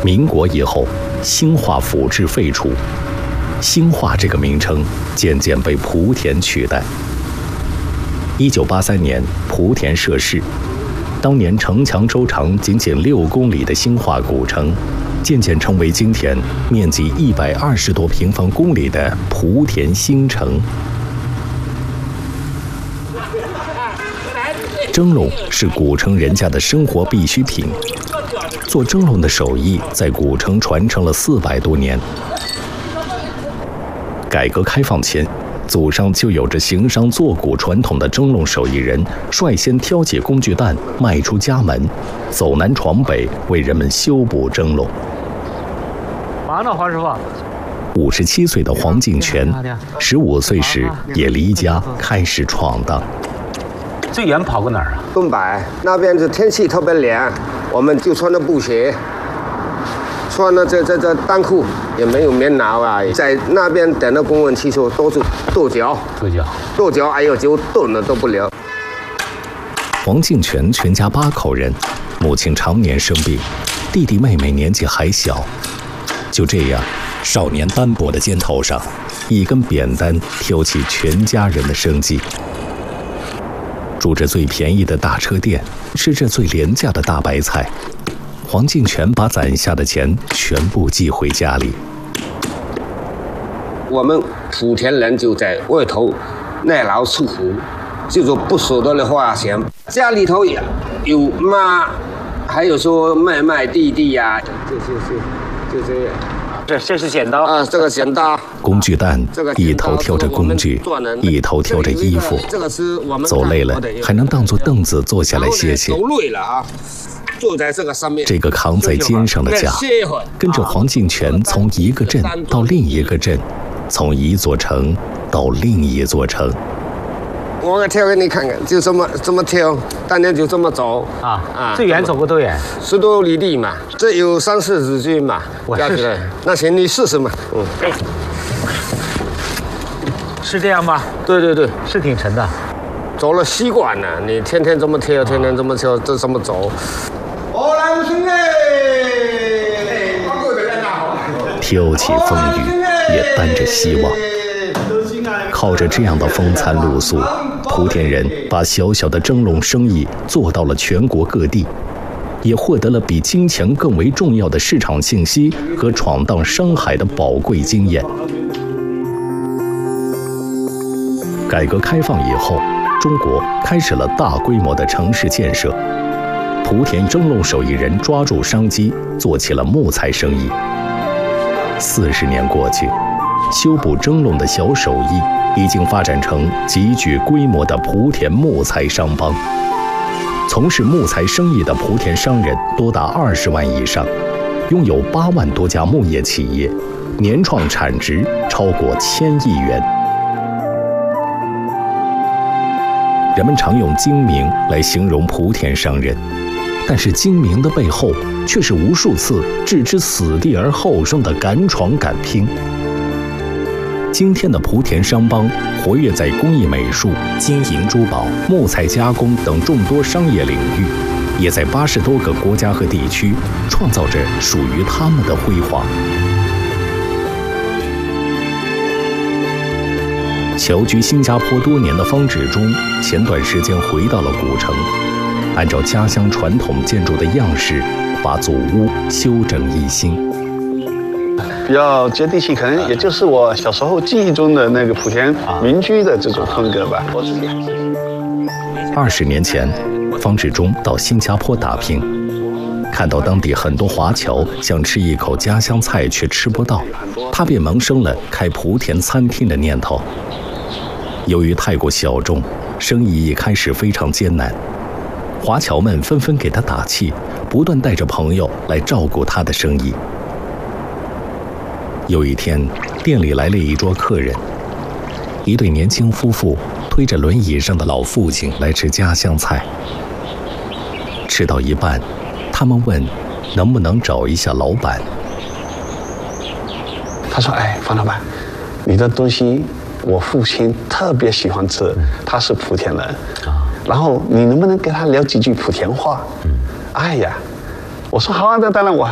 民国以后，兴化府制废除，兴化这个名称渐渐被莆田取代。1983年，莆田设市，当年城墙周长仅6公里的兴化古城，渐渐成为今天面积120多平方公里的莆田新城。蒸笼是古城人家的生活必需品，做蒸笼的手艺在古城传承了400多年。改革开放前，祖上就有着行商做古传统的蒸笼手艺人，率先挑起工具担，迈出家门，走南闯北，为人们修补蒸笼。 忙呢，黄师傅。 57岁的黄敬全，15岁时也离家开始闯荡。 最远跑过哪儿啊？ 东北那边是天气特别凉，我们就穿着布鞋，穿了这单裤，也没有棉袄啊，在那边等着公文汽车，都是跺脚，哎呦，就冻得都不了。 黄敬全全家8口人，母亲常年生病，弟弟妹妹年纪还小，就这样，少年单薄的肩头上，一根扁担挑起全家人的生计。住着最便宜的大车店，吃着最廉价的大白菜，黄敬全把攒下的钱全部寄回家里。 我们莆田人就在外头耐劳吃苦，就说不舍得的花钱，家里头有妈，还有说卖弟呀，就这样。 这是剪刀啊，这个剪刀。 工具担一头挑着工具，一头挑着衣服，走累了还能当作凳子坐下来歇歇。 走累了啊，坐在这个上面。 这个扛在肩上的家，跟着黄敬全从一个镇到另一个镇，从一座城到另一座城。 我挑给你看看，就这么挑，当年就这么走啊。最远走过多远 ？10多里地嘛，这有30-40斤嘛。 我试试。 那行，你试试嘛。 是这样吗？ 对， 是挺沉的。 走了习惯了，你天天这么挑，天天这么挑，这这么走。 挑起风雨，也担着希望。靠着这样的风餐露宿，莆田人把小小的蒸笼生意做到了全国各地，也获得了比金钱更为重要的市场信息和闯荡商海的宝贵经验。改革开放以后，中国开始了大规模的城市建设，莆田蒸笼手艺人抓住商机，做起了木材生意。40年过去，修补蒸笼的小手艺已经发展成极具规模的莆田木材商帮。从事木材生意的莆田商人多达20万以上，拥有8万多家木业企业，年创产值超过1000亿元。人们常用精明来形容莆田商人，但是精明的背后，却是无数次置之死地而后生的敢闯敢拼。今天的莆田商帮活跃在工艺美术、金银珠宝、木材加工等众多商业领域，也在80多个国家和地区创造着属于他们的辉煌。侨居新加坡多年的方志忠，前段时间回到了古城，按照家乡传统建筑的样式，把祖屋修整一新。 比较接地气，可能也就是我小时候记忆中的那个莆田民居的这种风格吧。 20年前，方志忠到新加坡打拼，看到当地很多华侨想吃一口家乡菜却吃不到，他便萌生了开莆田餐厅的念头。由于太过小众，生意一开始非常艰难，华侨们纷纷给他打气，不断带着朋友来照顾他的生意。有一天，店里来了一桌客人，一对年轻夫妇推着轮椅上的老父亲来吃家乡菜。吃到一半，他们问能不能找一下老板。 他说：“哎，方老板，你的东西我父亲特别喜欢吃，他是莆田人，然后你能不能给他聊几句莆田话？”哎呀，我说好啊，那当然我